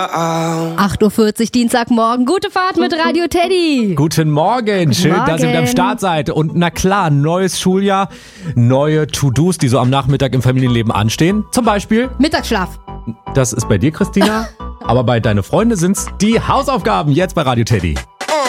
8:40 Uhr Dienstagmorgen. Gute Fahrt mit Radio Teddy. Guten Morgen, schön, Morgen. dass ihr mit am Start seid. Und na klar, neues Schuljahr, neue To-Dos, die so am Nachmittag im Familienleben anstehen. Zum Beispiel, Mittagsschlaf. das ist bei dir, Christina, aber bei deinen Freunden sind's die Hausaufgaben jetzt bei Radio Teddy.